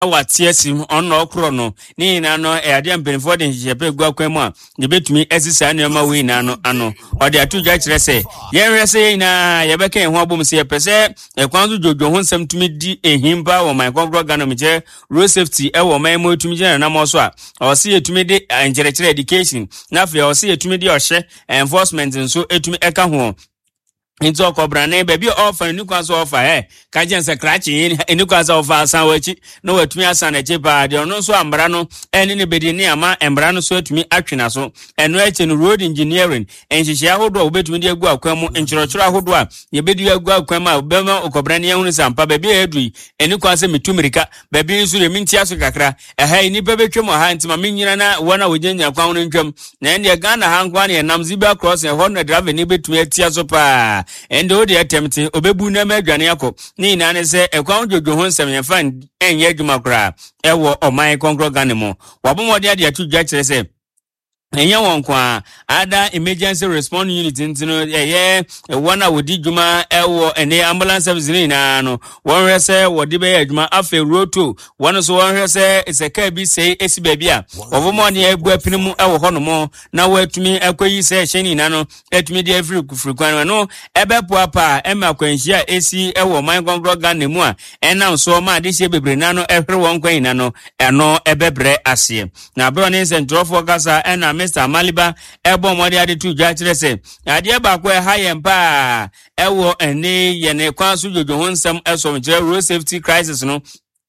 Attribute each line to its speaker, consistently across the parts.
Speaker 1: watiasim ono okro no ni na no ade mpenfo de hyepe gua kwam a de betumi asisa nneoma we na no ano ode atudwa kire se yenhwe se na yebeka ho abom se yepese ekwanzo jojo ho nsam tumi di ehimba wo my gogro gano meje road safety e wo my mo tumi jena na mo so a o se yetumi de ngerekire education na afia o se yetumi de ohye enforcement nso etumi eka ho into okobrane baby offer ni kwaso offer kajense krachi ni kwaso offer asan wachi no watumi asan eche ba de ono so ambra no eni ne bedi ni ama embra no so atumi atwena so eno eche no road engineering enhihia hodo obetumi de agu akwamu enchirochiro hodo a ye bedi agu akwamu a obema okobrane ehunu sampa baby edui eni kwaso metumirika baby nso reminti aso kakra ni bebetwem ha ntima menyina na wona wogenya kwan no ntwam na ende Ghana hankwa na namziba cross e hono driver ni betumi atia so pa ende odi attempt obebu na madwane yakọ ni na ne se ekwan jojo ho nsem ye fan enye adwuma kra ewo oman konkro Ghana mo wabomode ade atudwa kire se enye won kwa ada emergency response unit ntino wana wodi dwuma ewo ene ambulance service ni na no won hwese wodi be adwuma afa roto won so won hwese iseka bi sei esi baabi a wabomode ebu apinimu ewo hono mo na watumi akoyi se hyeni na no etumi de afiri kufrikwan no ebepo apa emakwanhia esi ewo man konkro Ghana mu a enam so ma de hye bebre na no ehwere won kwan na no eno ebebre ase na bro ne sentrofo kasa ena Mr. Maliba ebo modi ade tu dwa kire se ade ba ko ha yempa ewo ene ye ne kwaso jojo ho nsam eso kire road safety crisis no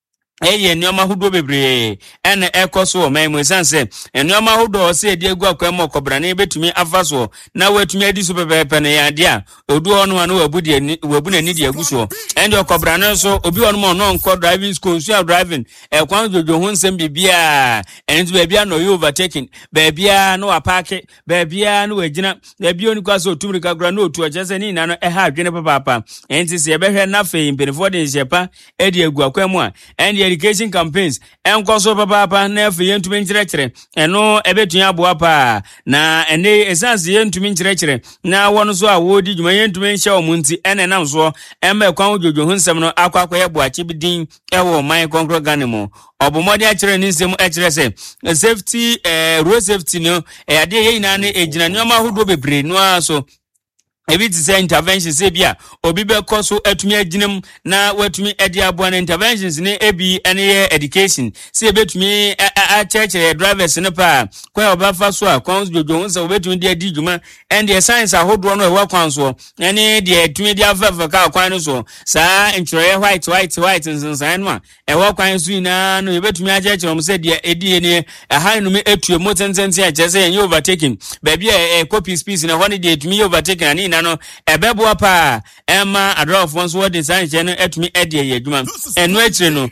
Speaker 1: nneoma hudo bebre ene ekoso o memu sanse nneoma hudo o se de egu akwam okobrane betumi afaso na watumi adi so pepepe ne yade a odu ono anu wabu na ni de aguso ende okobrane so obi ono mo no nko driving school so driving ekwan jojo ho nsem bibia ene bibia no you overtaking bibia no apake bibia no wagina bibia oni kwaso otumrika gra no otu ojese ni na no ha adwene papa enti se ebehwe na fe mpenfo de nsepa edi egu akwam a ende education campaigns enkoso papa na efe yentumi nkirekire eno ebetunya aboa pa na ene esanse yentumi nkirekire na wono so awodi dwuma yentumi nhye omunti ene nam so emba kwan jojo ho nsem no akwakoye boache bidin ewo man konkro Ghana mo obomode akire ni nsem akire se safety road safety no ade yina na ejina nyoma hodo bebre no aso ebi ti say interventions ebia obi be koso atumi aginam na watumi edi aboa na interventions ne ebi ene education se ebetumi a church drivers ne pa kwa obafa so a kwan jojo ho se obetumi de adi dwuma and the science ahodo no e wa kwan so ene de atumi de afafa ka kwan no so saa enchire white nsansan no a e wa kwan so ina no ebetumi ajeche mo se de edi ene han no me etue motentente a chese enye overtaking baby copy speed na hone de etumi overtaking ani na no ebebo apa ema adolf once what design channel etumi ede ye adwuma eno akire no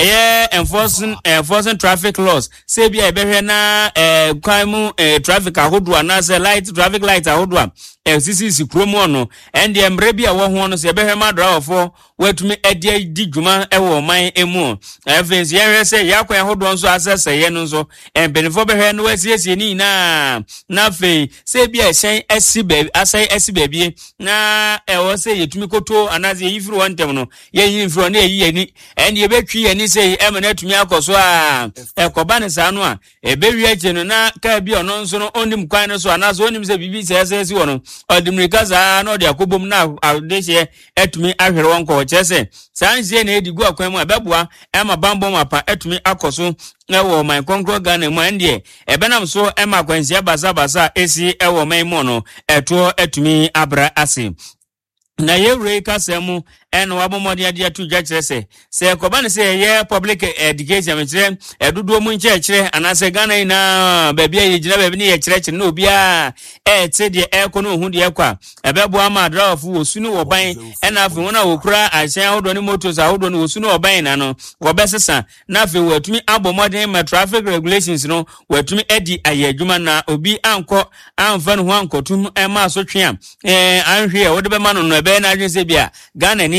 Speaker 1: enforcing traffic laws say bia ebehwe na kwan mu traffic ahodo na say traffic light ahodo CCC promo no and the embre bia wo ho no say ebehwe ma adolf watumi ede di dwuma ewo man emu events ye say yakwan ahodo nso asese ye no nso benefo behwe no wasiesie ni na fe say bia hyen esi baby na ewo say yetumi koto anaze yifiri wantem no ye yifiri na eyi ani and ye betwi ani say emana tumi akoso a ekoba ne sa no a ebewi ache no na ka bi ono nso no onim kwan no so anaze onim say bibi sese wo no odimrika za na odi akobom na adehye etumi ahwere wonko chese sanzie na edigu akwan mu abeboa ema bambo mapa etumi akoso ewo man konkro Ghana mu ande ebenam so ema kwansia basa esi ewo man mu no eto etumi abra ase na yewre kasemu eno wabomode ade atudwa kire se koba ne se ye public education me kire edudo mu nche kire anase Ghana ina baabia ye gina baabi ne ye kire na obia te de ekono hu de ekwa ebebo ama draft wosunu woban ena afi wona wokura ahyan hodo ne motos ahodo ne wosunu woban na no wobesesa na afi watumi abomode ma traffic regulations no watumi edi ayadwuma na obi anko anfa no ho ankotum ema so twe anhwe wode be ma no ebe na adwen se bia Ghana ni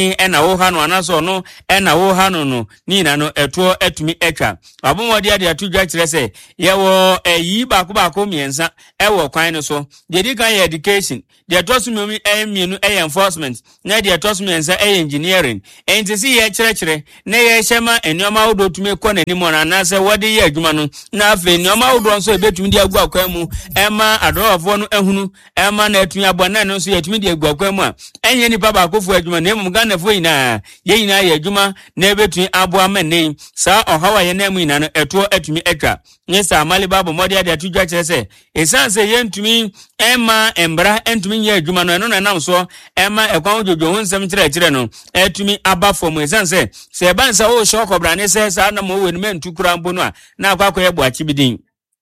Speaker 1: abomodin ena wo ha no anaso no ena wo ha no ni na no eto etumi etwa abomodin ade atudwa kire se ye wo yi baako miensa ewo kwan no so de di kan education de tosumi mienu enforcement na de tosumi ensa engineering entisi ye kire na ye hyema enioma wodo tumi kɔ n'anim na se wode ye adwuma no na afi enioma wodo nso ebetumi de agu akwan mu ema adorofo no ehunu ema na etumi abona no nso yetumi de agu akwan mu a enye nipa baakofo adwuma na emum ganafo ina ye ina ye adwuma na ebetumi abo amane saa ɔhawa ye na mu ina no eto etumi etwa nye saa amali babo modi ade atudwa kire se esanse ye ntumi ema embra entumi ye adwuma no eno na nam so ema ekwan jojo ho nsɛm kire no etumi aba fom esanse se bansa wo hye okobra ne se saa na mo we ne mentukura mbo no a na akwakoye bo akibidin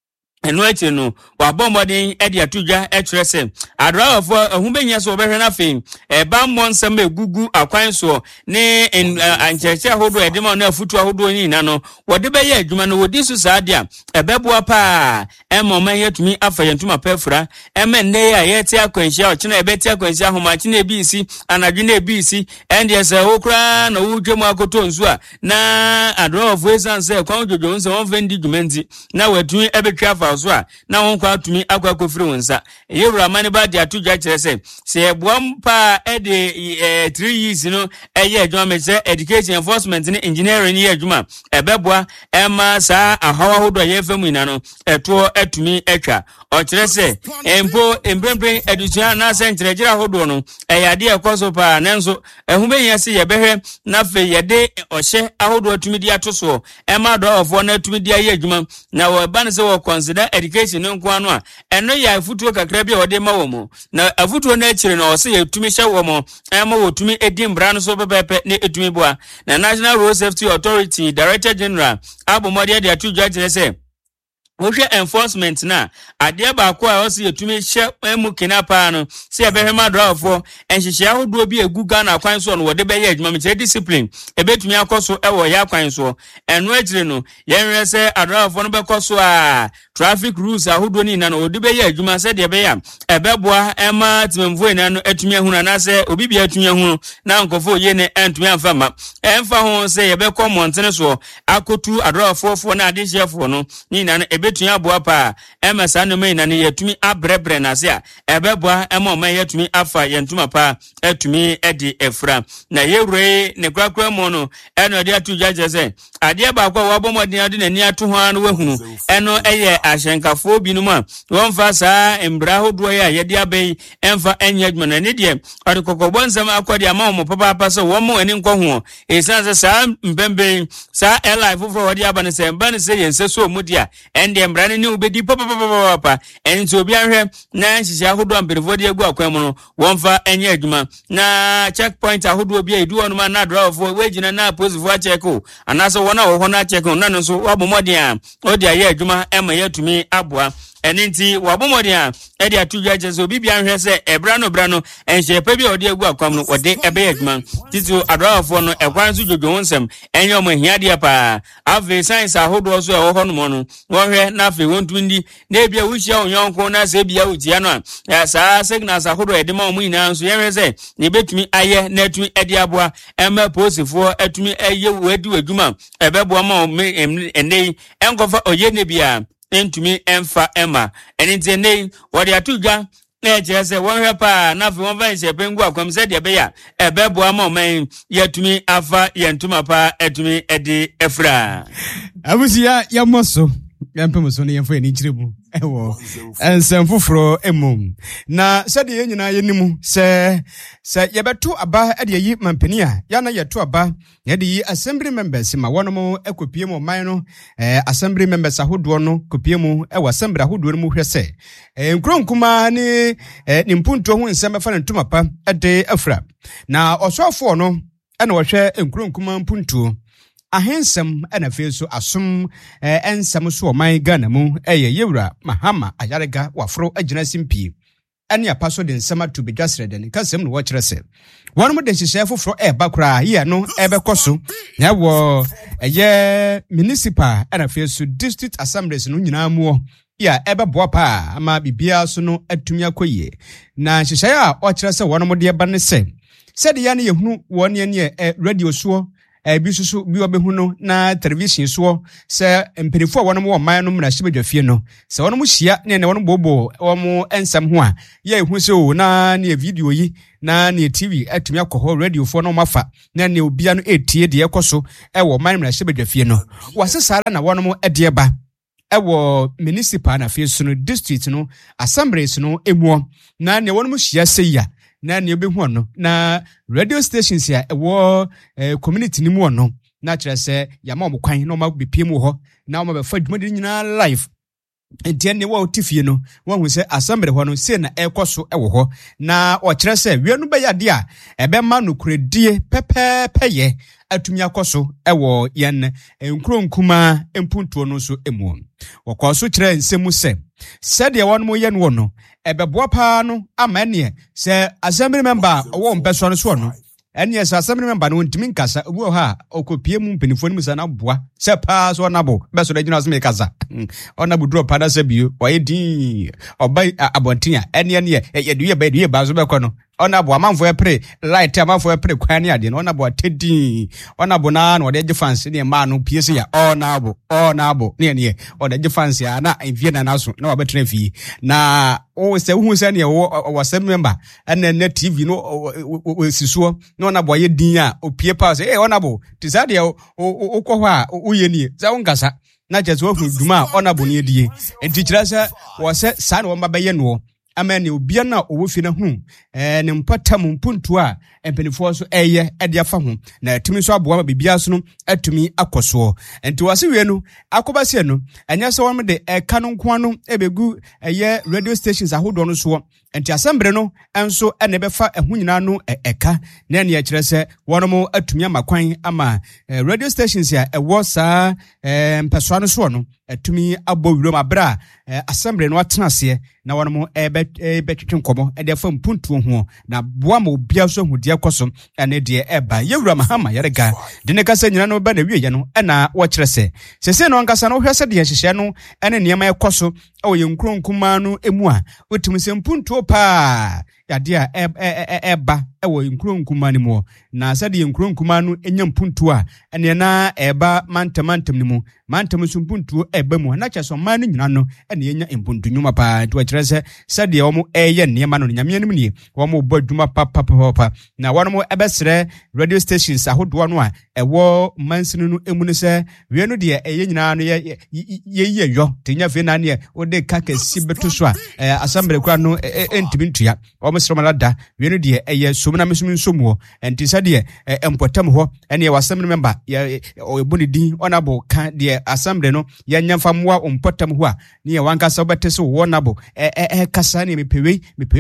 Speaker 1: eno echi no wabombodin edi atudwa ekire se adrawofo ahubenya so obehwe na fe ba mmɔ nsɛm egugu akwan so ne ancheche ahodo edema no afutu ahodo nyina no wode bɛyɛ adwuma no wodi so saa dia ɛbɛboa pa ɛmɔma yɛtumi afa yɛntuma pɛfra ɛmɛnne a yɛte akwanhyia ɔkyena ɛbɛte akwanhyia homache na ebisi anadwe na ebisi ɛnde sɛ wokra na wodwemu akoto nsu a na adrawofo esanse kwan dwodwo nse wɔn fendi dwumanti na watumi ɛbɛtwa afa so a na wonkwa atumi akwa kofiri wonsa yewura mane ba de atudwa kire se eboam pa de 3 years no eye adwuma me education enforcement ne engineering ye adwuma ebeboa ema saa ahawa hodo ye famu ina no eto etumi etwa o kire se empo embrembre edusia na se nkyeregyira hodo no eyade ekoso pa nenso ehubenya se ye behwe na fe yede ohye ahodo atumi di atoso ema do ofo na atumi di aye adwuma na wo ba ne se wo consider education nko anu a eno ya afutuo kakra bi wode ma wo mu na afutuo na akire na ose yetumi hye wo mu ema wotumi edi mbra no so bebepe ne etumi boa na National Road Safety Authority Director General abomode de atudwa kire se wohwe enforcement na ade baako a ose yetumi hye mu kinapa no se ebehema drafo enhyehyia hodo bi eguga na kwan so no wode beye adwuma me discipline ebetumi akoso ewo ya kwan so eno akire no yenwe se adrafo no bekoso a traffic rules ahodo ni na no wode beye adwuma se de beya ebeboa ema timemfo ina no atumi ahuna na se obi bia atumi ahunu na nkofo ye ne antumi amfama emfa ho se yebekɔ montene so akotu adrafo na adehyiafo no ni na no betun aboa pa ema saa no mai na ne yetumi abrebre na se a ebeboa ema o mai yetumi afa yentuma pa etumi edi efra na yewre ne kwakwa mo no eno de atudwa jese ade ba kwa wabomodin ade na ni ato ho anu wahunu eno eye ahyenkafo binum a wonfa saa embra hodo ya yede abai emfa enya adwuma na ne de ade kokobɔ nsɛm akɔde ama mo papa so wo mo ani nkɔ ho esanse saa mbembe saa life foforo wode aba ne sɛ mba ne sɛ yense so mu dia ende mbra ne ubedi papa enti obi ahwɛ na nhyehyɛ ahodo amperefo de agu akwan mu no wonfa enya adwuma na checkpoint ahodo obi edu ono ma na drafo wegina na posifo a check anaso wona wo ho na check na no so wabomodin a odi aye adwuma ema yatumi aboa eninti wabomodin a edi atudwa jeso obi bia nhwɛ sɛ ebra no enhyepa bi odi agu akwam no wode ebe adwuma titu adrafo no ekwan so jojo nsɛm enyo mo hiade pa ave science ahodo so ɛwɔ hɔ no mo no wɔhwɛ na afi wontundi na ebia wuhia onyonko na sɛ bia wutia no a saa signals ahodo edema mo nyina nso yɛhwɛ sɛ ne betumi ayɛ na atumi edi aboa ema posifo atumi ayɛ wadi adwuma ebeboa ma enei enkofa oye ne bia entumi emfa ema eninte nei wode atudwa na ejese wonhwe pa na fe wonfa nhyepe ngu akwam se de be ya ebeboa ma oman yatumi afa yentuma pa etumi edi efra
Speaker 2: abusia yamoso yampemuso ne yemfa ni kirebu ewo ensem foforo emom na sede yenyina yenimu se yebeto aba ade yi mampania ya na yeto aba yede yi assembly members ma wonom ekopie mu man no assembly members ahodo no kopie mu ewa assembly ahodo no mu hwese nkronkuma ni nimpunto ho nsem fa ntoma pa ade afra na osofo no ena wohwe nkronkuma mpunto ahensem ena feso asom ensem so oman Ghana mu yewura Mahama Ayarega wafro agina simpi ene apaso de nsema to bedwasrede ne kasem no wo kire se wonmo de hyehyɛ foforo bakra ye no ebekoso na wo municipal ena feso district assemblies no nyina mu ya ebeboa pa ama bibia so no atumi akoye na hyehyɛ a o kire se wonmo de ba ne se said the yani who 1 year radio so bisusu bi obehuno na television so se mpelifo won mo man no na hye fie no se won mo hia ne won bobo won ensam ho a ye hu se o na ne video yi na ne TV atumi akoho radio fo no mafa na ne obia no etie de ekoso wo man na hye fie no wasesara na won mo ede ba ewo municipal na fie so no district no assemblies no emuo na ne won mo hia se ya na ne obehu no na radio stations ya ewo community ni mu no na kire se ya ma omkwan na o ma bepie mu ho na o ma be fa dwumadi nyina live enti ne wo tifie no wo hu se assembly ho no se na ekoso ewo ho na o kire se wie no be ya de a ebe ma no kuredie pepepeye atumi akoso ewo yen nkronkuma empuntuo no so emu wokoso kire nsemu se said ya won mo yen wo no ebeboa pa no amane se assembly member wo mpeso no so no ene se assembly member no ntimi nkasa obu ha okopie mu mpenifo ni musa na boa se pa so na bo beso da gina so me kasa ona bu drop pada se bio oye din obai abontia ene ye duye ba so be ko no ona bo amanfo e pre right amanfo e pre kwan ade no ona bo atedi ona bo na no de fans ne ma no piese ya ona bo ne ona de fans ya na envie na so na wabetra fi na o se hu se ne wo se member na TV no o sisuo na ona bo ye din a opie pa se ona bo tisade o ko ho a o ye ni za unkasa na jesu hu duma ona bo ne die enti kira se wo se sa na wo mabaye no amene obia na owofi na hu ne mpatam mpuntu a empenifo so eye ede afa ho na atumi so aboa ma bibia so no atumi akoso enti wase wie no akobase no anya se won de eka no nko no ebegu eye radio stations ahodo no so enti assemble no enso ene befa ehu nyina no eka na ne akire se won mo atumi amakwan ama radio stations ya ewo sa mpeso no so no atumi abo wiro mabra assembly no atenase na won mo betwetwe nkomo ede fa mpuntu ho na boa ma obia so hu de koso ene de eba yewura mahama yerega de ne kasa nyina no ba na wiye no na wo kire se no nkasa no hwese de hyehyɛ no ene niema ekoso o ye nkronkuma no emu a otumi se mpuntu pa yade a eba ewo nkronkuma ni mu na sade ye nkronkuma no enya mpuntu a ene na eba mantamantam ni mu mantam so mpuntu eba mu na kyeso man no nyina no ene enya mpuntu nyuma pa to kire se sade omo eye niema no nyame anim nie omo bo adwuma papa na wono ebesere radio stations ahodo no a ewo mansinu no emu ne se wie no de eye nyina no ye yo tenya fe na ne o de kakasi beto so a assembly kwa no entimi ntua omo sromalada wie no de eye somna mesumi nsomuo enti sade empotam ho ene ye assembly member ye oboni din onabo ka de assembly no ye nyamfamwa ompotam ho a ne ye wankasa obetese wo nabo kasa ne mepewe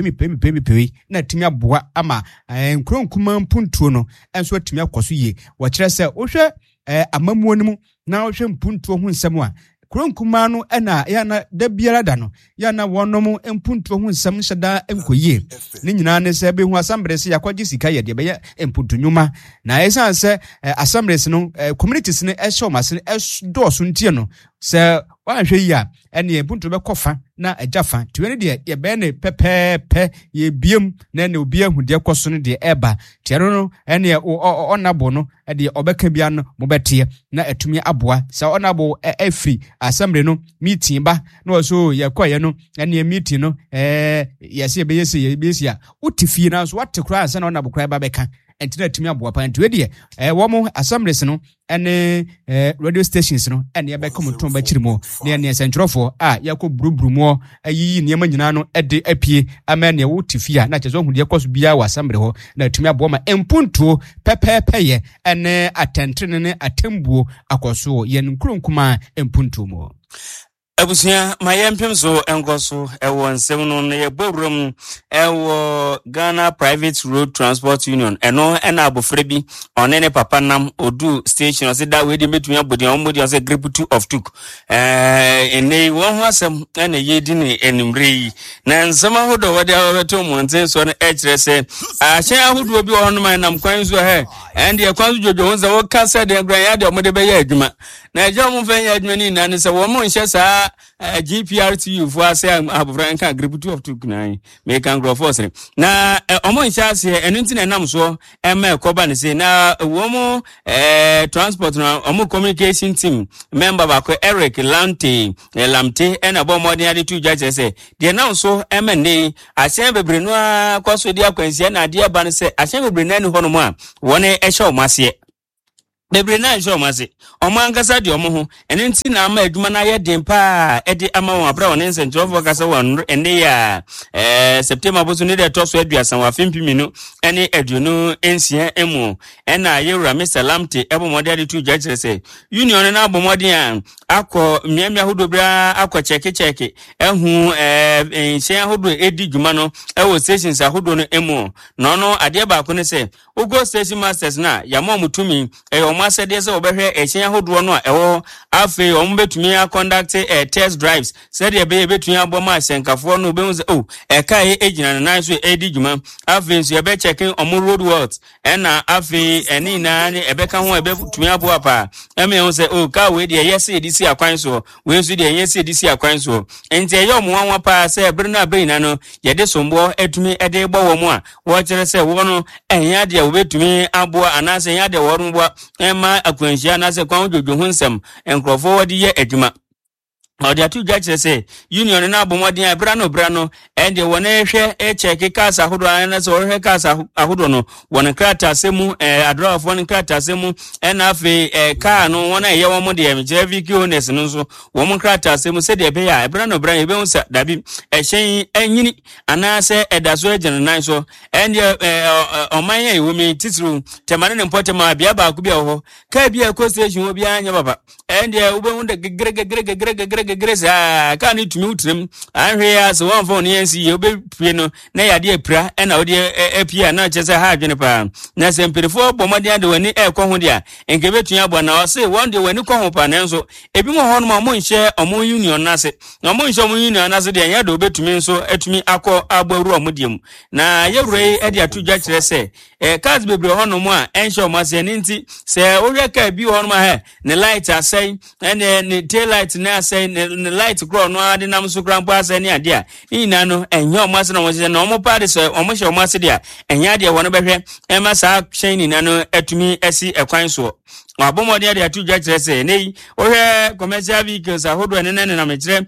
Speaker 2: na timi aboa ama nkronkuma mpuntuo no enso atimi akoso ye wo kire se wo hwe amamuo nimu na wo hwe mpuntuo ho nsem a kronkuma no na ya na da biara da no ya na wonom mpuntuo ho nsem hyeda enkoyie ne nyina ne se be hu assembly se yakwaji sika ye de be ya mpuntu nyuma na esan se assemblies no communities ne ehye omase do so ntie no se wanhwe ya ene mpuntu be kofa na ajafa tiwene de ye be ne pepepe ye biem na ne obi ahu de koso no de eba tiaro no ene onabo no de obeka bia no mobete na atumi aboa sa onabo afri assembly no meeting ba no so ye koye no ene meeting no yesi be yesi a utifie na so watekura ansa na onabo kura ba beka entina atumi aboa pa enti we de wo mo assemblies no ene radio stations no ene ye be komuton ba kirimo ne ene sentrofo a yakọ burubrumo ayi niema nyina no ede apie amane wo tifia na chezo hu de koso bia wa assembly ho na atumi aboa ma empuntuo pepepeye ene atentrene ne atembuo akoso ye nkronkuma empuntuo mo
Speaker 1: abusia mayempem so engoso ewo nsem no ne yeborum ewo Ghana Private Road Transport Union eno ena abofre bi onene papa nam odu station o se da we di metumi abodi omodi o se grip 2 of took ene won ho asem ena yedi ni enimre yi na nsem ahodo wode aweto mu nten so no ekire se ahye ahodo bi wo no man nam kwan so he ende e kwan so jojo won se wo ka se de gran ya de omode be ya adwuma na eje omo fen ya adwuma ni na ne se wo mo nhye saa na GPRTU for ase abofranka group 2 of 2 make and grow force na omo nhyase enunti na nam so ekoba ne se na womo transport na omo communication team member ba ko Eric Lamte ena bo modern ade tu judge say de nam so emene ahyen bebre no akwaso di akwansia na ade aba ne se ahyen bebre na ni hono mu a wone ehye omase bebre na ehye omase omo ankasa de omo ho ene nti na ama adwuma na ye den pa ede ama won abra won nsentro fo kasa won ene ya September boso ne de toso aduasan wa fimpimi no ene aduonu ensia emu ena yewura Mr Lamte ebo modern tu judge say union na abomodin a akọ miamia hodobra akọ cheke ehu enhyen hodo edi dwuma no ewo stations ahodo no emu no ade ba ko ne se ugo station masters na yamo mutumi omasede se obehwe enhyen hodo no a ewo afi ombetumi a conduct test drives said e be betumi aboma senkafo no be se kai ejina na so edi dwuma afi so ebe checking omo road works ena afi eni na ebe ka ho ebe tumi abo apa eme se ka we de yesi edisi akwan so we so de yesi edisi akwan so enti ye omo pa se ebre na be ina no ye de sombo etumi ede gbo wo mu a wo kire se wo no ehya de wo betumi abo anase ya de wo rumbo ema akwanhia na se kwan jojo hu nsem enkrofo wodi ye adwuma Odia tu judge say union na abomodin abra no and the one check cars ahodo na so hwe cars ahodo no won krata semu adra of one krata semu and afi car no won ye wo mo de MJVQ owners no so wo krata semu se de be ya abra no ebe unsa dabi ehyen anyini anase edaso agene nan so and oman ye wo mi titru temane ne mpote ma bia ba ku bia ho ka bia ko station obi anya baba and wo be hu de gregre ka ni tumi utrem anhwe ya so won phone yensi ye obepie no na yade apira na ode apia na chese ha adwene pa na sempirefo bomode ade wani ekọ ho dia enke betun abo na o se won de wani kọ ho pa na nso ebi mo ho no mo nhye omo union na se na mo nhye omo union na se de nya de obetumi nso etumi akọ agbaru omo diem na yewre ade atudwa kire se cars bebre ho no mo a enhye omo se ni nti se ohwe ka bi ho no ma he ne light asai ne tail light na asai ne light grow no ade nam so krampo asai ne ade a ina no enye omo ase na mo se na omo pa so omo hye omo ase de a enye ade wono behwe ema sa hyen na no etumi esi ekwan so abomode ade atudwa kire se nei ohwe commercial vehicles ahodo ene na mekire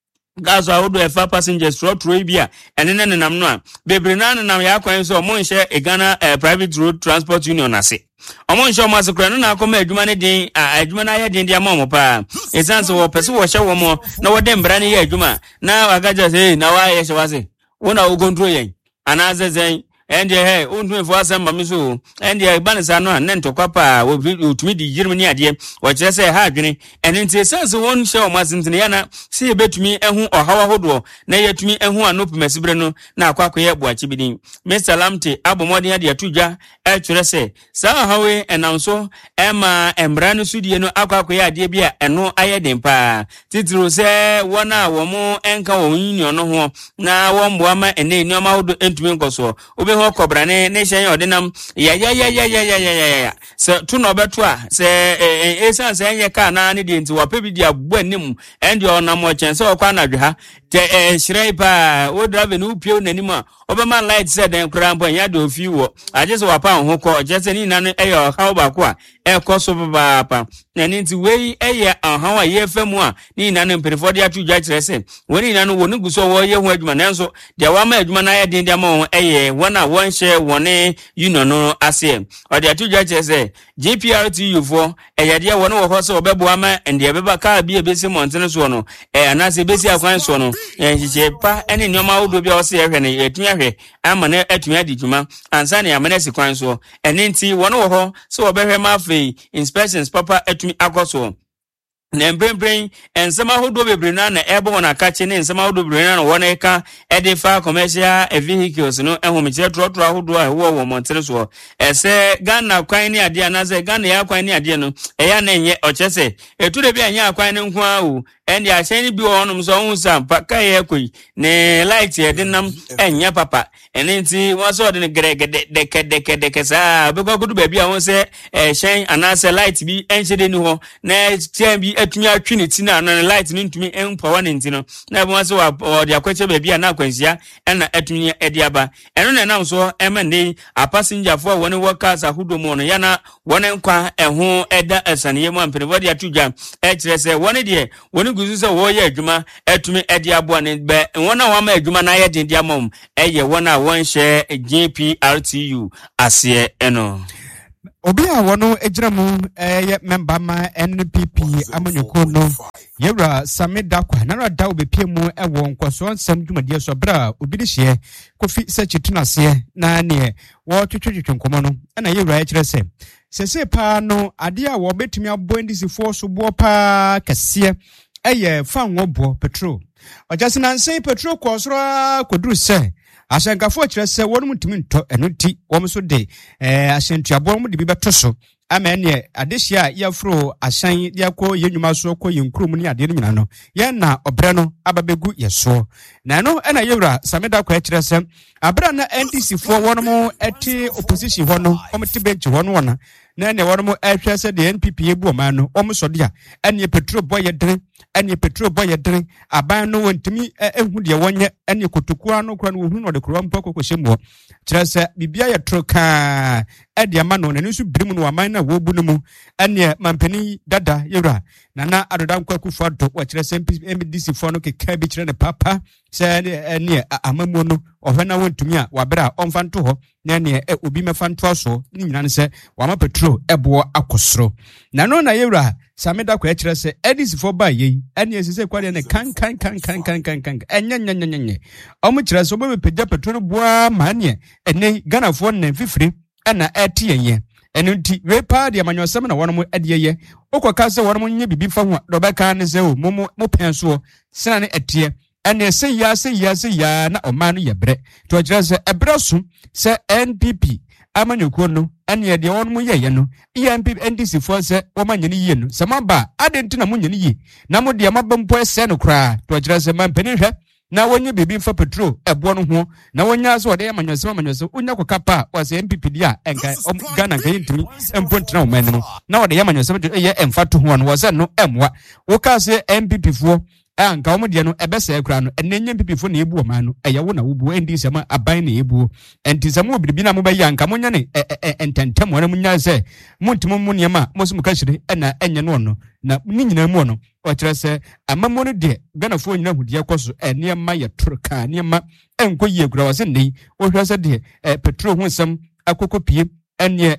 Speaker 1: gas ahodo efa passengers tro bia ene nam no a bebre na nam ya kwan so omo nhye Ghana private road transport union ase omo nhye omo ase kra no na akoma adwuma ne din adwuma na ye din dia ma omo pa esanse wo pese wo hye wo mo na wo de mbra ne ye adwuma na wagaja say na wa ye hye wase wona wo control yen anazezen and hey untu for asamba miso and banisa no an ntokwa pa utumi di yirmi ni ade wo kire se ha adwene ene nti sense won hye o masintene ya na se betumi ehu ohawa hodo na yetumi ehu anopumasibre no na akwakoye boachi bidin Mr Lamte abomodin ade atudwa kire se sa hawe enanso ema embra no sudie no akwakoye ade bia eno ayeden pa titiro se wona wo mo enka wo union no ho na wo mboa ma ene ni oma hodo entumi nkoso obe kobrane ne hyen odinam ya se tu no beto a se esan se enye ka na ne de nti wapebi dia bu anim and your namo chense okwa na dwe ha te shirei pa wo drive no pio nanim a obema light se den kra mbo nya do fi wo aje se wapa ho ko je se ni na no eyo ha ba ko a ekoso baba pa na ni nti wei eye ahan a ye famu a ni na no mpirifo de atudwa kire se woni na no woni guso wo ye ho adwuma nanso de wa ma adwuma na ye den de ma eye wona won share wone no ase ode atudwa kire se GPRTU for eyade wona wo ho se obebo ama ende ebeba ka bi ebesi montene so no anase besi akwan so no hihye pa ene nyoma wodo bia wo se ehwe ne etumi ahwe ama na etumi adijuma ansa ne amana sikwan so ene nti wona wo ho se obehwe ma fe inspections papa etumi akoso na mbrembren ensema hodo bebre na ebo na kache ne ensema hodo bebre na wona eka edifa commercial vehicles no ehomekire trotro hodo a wo montere so ese Ghana kwan ni ade anaze Ghana ya kwan ni ade no eya na enye ochese etude bi anya kwan ne nko awu endi ahyen ni bi wonum so hu sam paka ye koi ne light ye denam enya papa ene nti won so de ne gregede deke sa be ko kudu ba bi a won se hyen anase light bi enchede ni ho na tian bi etumi atwi ne ti na no light no ntumi empower ne ntino na ebo so wa de akwache ba bia na akwansia na etumi edi aba eno na nam so emane a passenger for woni workers ahodo mu no ya na woni nkwa eho eda esane yemu ampene wodi atudwa kire se woni de woni guzu se wo ye adwuma etumi edi abo ne be wona wa ma adwuma na ye den dia mom eye wona won share JPRTU ase eno
Speaker 2: obi a wono ejiramu ye member ma NPP amanyoko no yewra sameda kwa na rada obepie mu ewo nkoso nsam dwumadie so bra obi de hye kofi sechituna se na ne wo twetwetwe nkomo no na yewra ya kire se sese pa no ade a wo betumi abo ndisifo so bo pa kase eye fanwo bo petrol ojasina nsen petrol kwosoro koduru se asankafo kire se wonu mutumi nto eno ti wo so de asentuabo mu de bi beto so amene adehia yafro asan yakọ yenwuma so kọ yenkrum ni ade no nyina no ye na obre no ababegu yeso na no na yewra sameda kwa kire se abra na NDC fo wonu mo eti opposition ho no omti bench ho no na ne wonu mo ehwe se de NPP ebu o man no omso de a ene petrol boy dren aban no wontimi ehu de wonye ene kotokuwa no kura no hu no de kura mpo kokoshemo kire se bibia ye troka ede ama no ne nsu birimu no aman na wo bu no mu ene mampani dada yewra nana adoda nkwaku fodo wa kire se MDC fo no keka bi kire ne papa se ene amamu no ohena wontumi a wabra omfanto ho na ne obi mefanto aso ni nyina ne se wama petrol ebo akosoro nano na yewra sameda kwa kire se edis fo ba yi ene esese kwade ne kan enyenyenyenyenye omu kire se obo pegya petrol boa ma ne ene Ghana fo ne fifiri na etiyenye enu nti we pa de amanyosem na wono mo adiyeye okoka se wono mo nye bibi fa ho do be kan ne se o mo pen so sena ne etiye ene se ya na omanu yebre to akira se ebre so se NPP amanyoko no ene de wono mo yeye no NPP NDC fo se wo manyeni yiye no se maba adenti na mo nyeni yi na mo de mabampo ese no kra to akira se mampeni hwe na wonye bibi fa petrol ebo no ho na wonya so de amanyose unya kokapa wa se MPP dia enka Ghana nka yintimi empontina o man no na wo de amanyose ye emfa to ho no wo se no emwa wo ka se MPP fo anka wo de no ebese ekura no enenye MPP fo na ebu o man no eyewo na wo bu endi sema aban na ebu enti sema obibi na mo ba yanka monya ne ententem wona munya se muntimo mu niema mo so muka hire na enye no no na ni nyina mu no o kire se amamo no de Ghana fo nyina hudie koso niema ye troka niema enko ye gura wase nei o hwe se de petrol ho nsam akokopie ene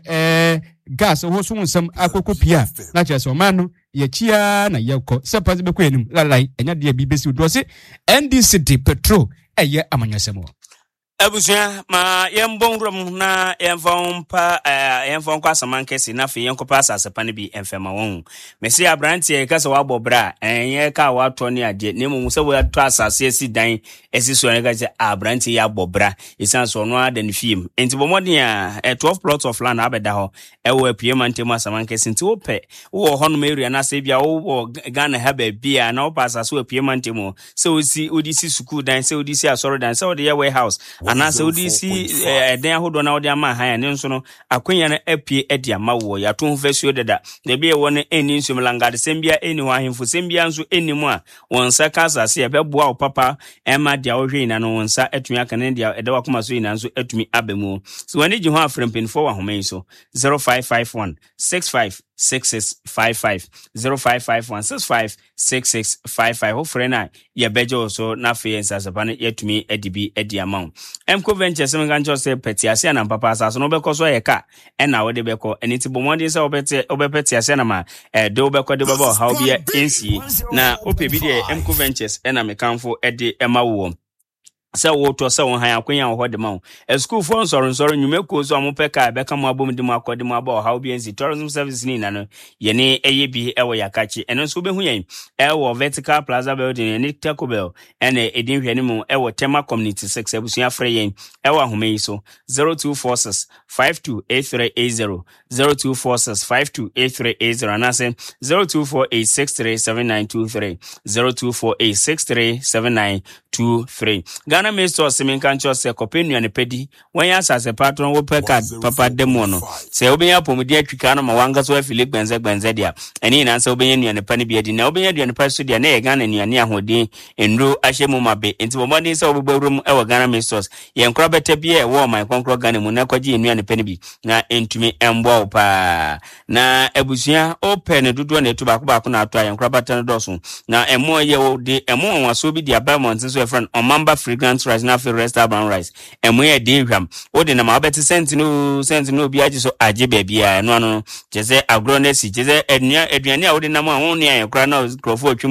Speaker 2: gas ho so nsam akokopie na kire se o man no ye chia na ye ko se paze be ko enim lalai enya de bi besi do se NDC petrol eye amanyasemo
Speaker 1: abusia ma yembonrum na yemfompa yemfonko asamankesi na fe yenkopa asasapa ne bi emfema won mesi abrantie kasa wabobra enye ka wato ne ade ne mu se wo to asase esi dan esi so ne ka se abrantie ya bobra isan so no ada ne fiem enti bomodin a 12 plots of land abeda ho ewo apiem antemu asamankesi nti wo pe wo ho no area na se bia wo Ghana ha ba bia na wo pa asase apiem antemu se osi odisi school dan se odisi asoro dan se ode ye warehouse anase odisi den ahodo na ode ama han ne nso no akwanya na apie edi ama wo ya to hofasuo deda de bia wo ne eni nsum langade sembia eni ho ahemfo sembia nso eni mu a wonsa kasase e beboa wo papa ema dia wo hwe ina no wonsa atumi aka ne dia ede wakoma so ina nso atumi abamu so wani ji ho afrempin fo wa homen so 0551 656655 0551656655 ho frena ye bejo so na fe ensasapa ne yatumi edibi edi amount Emco Ventures menganjo se petiase na papa asaso no bekoso ye ka na wo de beko eniti bomode se obepetiase na ma de obeko de baba how bia ensi na opebi de Emco Ventures na mekanfo ede ema wo se wo to se won han akwanya wo de ma school for nsoro nyumeko so amopeka beka mo abom de mo akode mo aba how bia ensi tourism service ni na no ye ne eye bi ewo yakachi eno so behu yen ewo Vertical Plaza building ni Taco Bell ene edin hwe ne mu ewo Tema Community 6 abusua frɛ yen ewo ahome yi so 0246 528380 0246 528380 anase 0248637923 0248637923 Ghana Minister of Semin Kancho se kopenu ne pedi when ya asase patron wo peka papa demo no se obenya pomudi atwika no ma wanga so afili gbenze dia eni na se obenya nuane pa ne bi adi na obenya nuane pa so dia na ye Ghana nuane ahodin enro ahyemu mabe enti bomodin se obebawrum e wo Ghana Ministers ye nkra beta bi e wo man konkro Ghana mu na kwaji nuane pa ne bi na entumi embo pa na ebusua open dodo na etu baako na ato ye nkra bata no doso na emo ye wo de emo waso bi dia ba monten so e friend Omamba fragrance rice na fe restaurant rice emo ye de hwam wo de na ma beti sentino bi agi so age baabi a no jeze agronesi jeze aduane a wo de na ma ho ne ayenkra na krofo